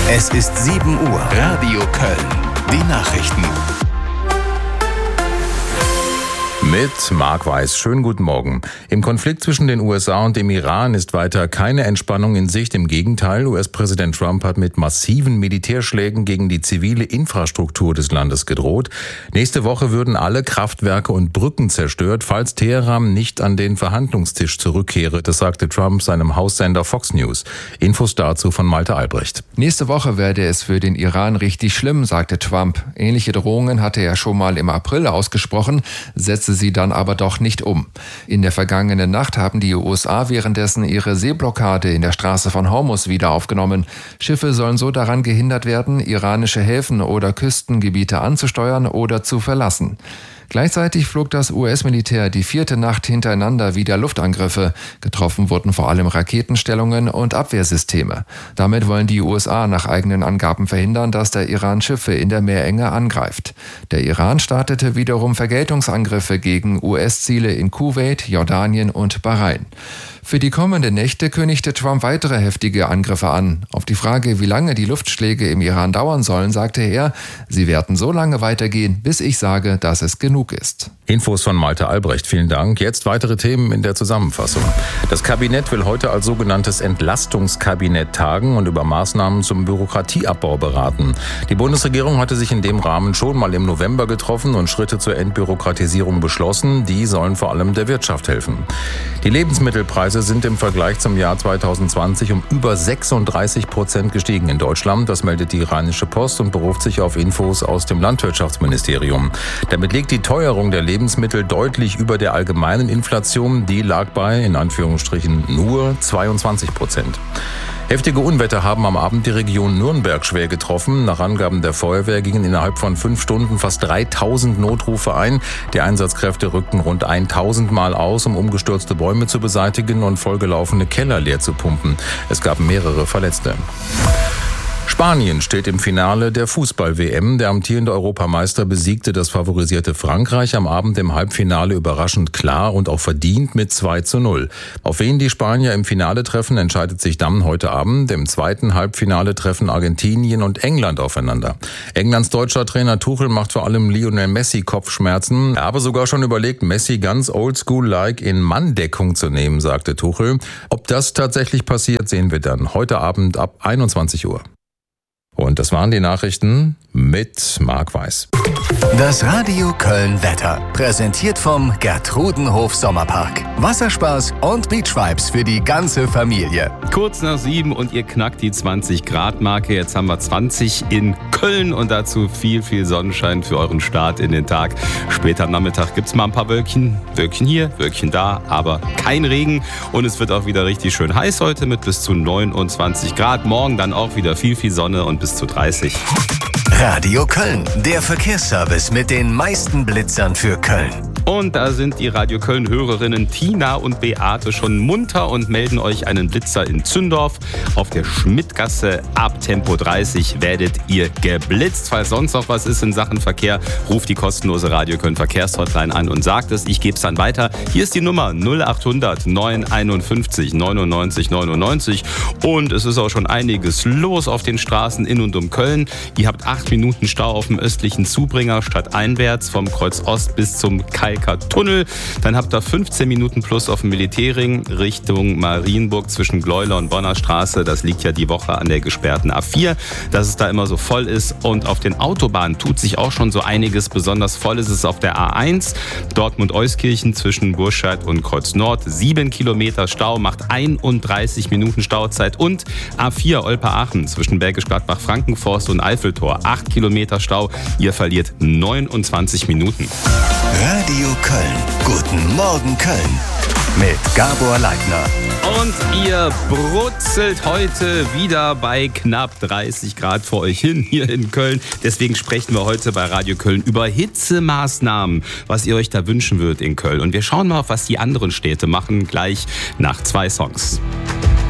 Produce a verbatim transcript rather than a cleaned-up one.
Es ist sieben Uhr. Radio Köln. Die Nachrichten. Mit Marc Weiß. Schönen guten Morgen. Im Konflikt zwischen den U S A und dem Iran ist weiter keine Entspannung in Sicht. Im Gegenteil, U S-Präsident Trump hat mit massiven Militärschlägen gegen die zivile Infrastruktur des Landes gedroht. Nächste Woche würden alle Kraftwerke und Brücken zerstört, falls Teheran nicht an den Verhandlungstisch zurückkehre. Das sagte Trump seinem Haussender Fox News. Infos dazu von Malte Albrecht. Nächste Woche werde es für den Iran richtig schlimm, sagte Trump. Ähnliche Drohungen hatte er schon mal im April ausgesprochen, setzte sie dann aber doch nicht um. In der vergangenen Nacht haben die U S A währenddessen ihre Seeblockade in der Straße von Hormuz wieder aufgenommen. Schiffe sollen so daran gehindert werden, iranische Häfen oder Küstengebiete anzusteuern oder zu verlassen. Gleichzeitig flog das U S-Militär die vierte Nacht hintereinander wieder Luftangriffe. Getroffen wurden vor allem Raketenstellungen und Abwehrsysteme. Damit wollen die U S A nach eigenen Angaben verhindern, dass der Iran Schiffe in der Meerenge angreift. Der Iran startete wiederum Vergeltungsangriffe gegen U S-Ziele in Kuwait, Jordanien und Bahrain. Für die kommenden Nächte kündigte Trump weitere heftige Angriffe an. Auf die Frage, wie lange die Luftschläge im Iran dauern sollen, sagte er, sie werden so lange weitergehen, bis ich sage, dass es genug ist. Infos von Malte Albrecht, vielen Dank. Jetzt weitere Themen in der Zusammenfassung. Das Kabinett will heute als sogenanntes Entlastungskabinett tagen und über Maßnahmen zum Bürokratieabbau beraten. Die Bundesregierung hatte sich in dem Rahmen schon mal im November getroffen und Schritte zur Entbürokratisierung beschlossen. Die sollen vor allem der Wirtschaft helfen. Die Lebensmittelpreise sind im Vergleich zum Jahr zweitausendzwanzig um über sechsunddreißig Prozent gestiegen in Deutschland. Das meldet die Rheinische Post und beruft sich auf Infos aus dem Landwirtschaftsministerium. Damit liegt die Teuerung der Lebensmittel deutlich über der allgemeinen Inflation. Die lag bei, in Anführungsstrichen, nur zweiundzwanzig Prozent. Heftige Unwetter haben am Abend die Region Nürnberg schwer getroffen. Nach Angaben der Feuerwehr gingen innerhalb von fünf Stunden fast dreitausend Notrufe ein. Die Einsatzkräfte rückten rund tausend Mal aus, um umgestürzte Bäume zu beseitigen und vollgelaufene Keller leer zu pumpen. Es gab mehrere Verletzte. Spanien steht im Finale der Fußball-W M. Der amtierende Europameister besiegte das favorisierte Frankreich am Abend im Halbfinale überraschend klar und auch verdient mit zwei zu null. Auf wen die Spanier im Finale treffen, entscheidet sich dann heute Abend. Im zweiten Halbfinale treffen Argentinien und England aufeinander. Englands deutscher Trainer Tuchel macht vor allem Lionel Messi Kopfschmerzen. Er habe sogar schon überlegt, Messi ganz oldschool-like in Manndeckung zu nehmen, sagte Tuchel. Ob das tatsächlich passiert, sehen wir dann heute Abend ab einundzwanzig Uhr. Und das waren die Nachrichten mit Marc Weiß. Das Radio Köln Wetter. Präsentiert vom Gertrudenhof Sommerpark. Wasserspaß und Beachvibes für die ganze Familie. Kurz nach sieben und ihr knackt die zwanzig Grad Marke. Jetzt haben wir zwanzig in Köln und dazu viel, viel Sonnenschein für euren Start in den Tag. Später am Nachmittag gibt's mal ein paar Wölkchen. Wölkchen hier, Wölkchen da, aber kein Regen. Und es wird auch wieder richtig schön heiß heute mit bis zu neunundzwanzig Grad. Morgen dann auch wieder viel, viel Sonne und bis zu dreißig. Radio Köln, der Verkehrsservice mit den meisten Blitzern für Köln. Und da sind die Radio Köln-Hörerinnen Tina und Beate schon munter und melden euch einen Blitzer in Zündorf. Auf der Schmidtgasse ab Tempo dreißig werdet ihr geblitzt. Falls sonst noch was ist in Sachen Verkehr, ruft die kostenlose Radio Köln Verkehrshotline an und sagt es. Ich gebe es dann weiter. Hier ist die Nummer null achthundert neunhunderteinundfünfzig neunundneunzig neunundneunzig. Und es ist auch schon einiges los auf den Straßen in und um Köln. Ihr habt acht Minuten Stau auf dem östlichen Zubringer stadteinwärts vom Kreuz Ost bis zum Kalk Tunnel. Dann habt ihr fünfzehn Minuten plus auf dem Militärring Richtung Marienburg zwischen Gleuler und Bonner Straße. Das liegt ja die Woche an der gesperrten A vier, dass es da immer so voll ist. Und auf den Autobahnen tut sich auch schon so einiges. Besonders voll ist es auf der A eins, Dortmund-Euskirchen zwischen Burscheid und Kreuz Nord. Sieben Kilometer Stau, macht einunddreißig Minuten Stauzeit. Und A vier Olpe-Aachen zwischen Bergisch Gladbach, Frankenforst und Eiffeltor. Acht Kilometer Stau. Ihr verliert neunundzwanzig Minuten. Radio Köln. Guten Morgen Köln. Mit Gabor Leitner. Und ihr brutzelt heute wieder bei knapp dreißig Grad vor euch hin hier in Köln. Deswegen sprechen wir heute bei Radio Köln über Hitzemaßnahmen, was ihr euch da wünschen würdet in Köln. Und wir schauen mal, auf was die anderen Städte machen, gleich nach zwei Songs.